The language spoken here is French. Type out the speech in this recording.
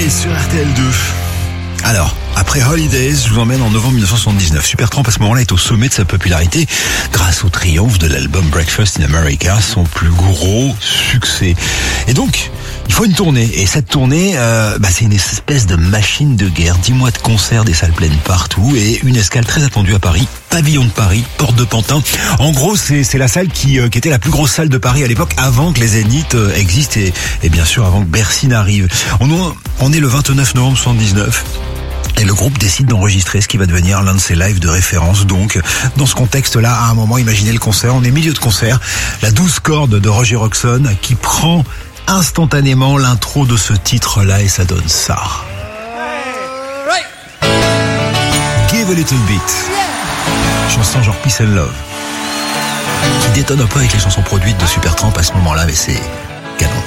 Holidays sur RTL2. Alors, après Holidays, je vous emmène en novembre 1979. Supertramp, à ce moment-là, est au sommet de sa popularité grâce au triomphe de l'album Breakfast in America, son plus gros succès. Et donc, il faut une tournée. Et cette tournée, c'est une espèce de machine de guerre. 10 mois de concerts, des salles pleines partout et une escale très attendue à Paris. Pavillon de Paris, porte de Pantin. En gros, c'est la salle qui était la plus grosse salle de Paris à l'époque, avant que les Zénith existent et bien sûr avant que Bercy n'arrive. On est le 29 novembre 79. Et le groupe décide d'enregistrer ce qui va devenir l'un de ses lives de référence. Donc, dans ce contexte-là, à un moment, imaginez le concert, on est milieu de concert, la 12 cordes de Roger Hodgson qui prend instantanément l'intro de ce titre-là et ça donne ça. Give a little bit. Chanson genre Peace and Love. Qui détonne un peu avec les chansons produites de Supertramp à ce moment-là, mais c'est canon.